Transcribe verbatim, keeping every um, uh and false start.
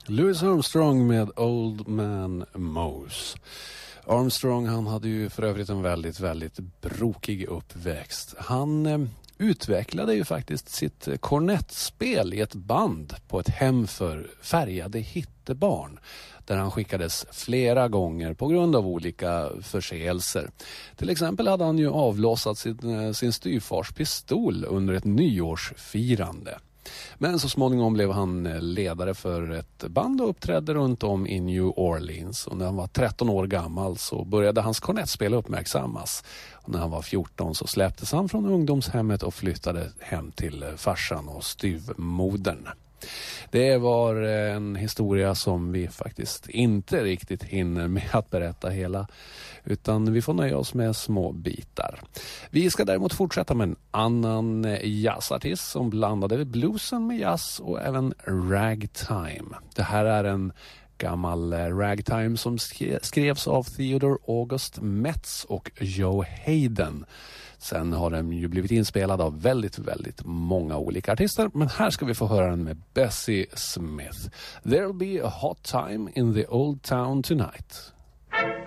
Louis Armstrong med Old Man Mose. Armstrong, han hade ju för övrigt en väldigt, väldigt brokig uppväxt. Han eh, utvecklade ju faktiskt sitt kornettspel i ett band på ett hem för färgade hittebarn, där han skickades flera gånger på grund av olika förseelser. Till exempel hade han ju avlossat sin, sin styvfars pistol under ett nyårsfirande. Men så småningom blev han ledare för ett band och uppträdde runt om i New Orleans. Och när han var tretton år gammal så började hans kornettspel uppmärksammas. Och när han var fjorton så släpptes han från ungdomshemmet och flyttade hem till farsan och styvmodern. Det var en historia som vi faktiskt inte riktigt hinner med att berätta hela, utan vi får nöja oss med små bitar. Vi ska däremot fortsätta med en annan jazzartist som blandade bluesen med jazz och även ragtime. Det här är en gammal ragtime som skrevs av Theodore August Metz och Joe Hayden. Sen har den ju blivit inspelad av väldigt, väldigt många olika artister. Men här ska vi få höra den med Bessie Smith. There'll be a hot time in the old town tonight.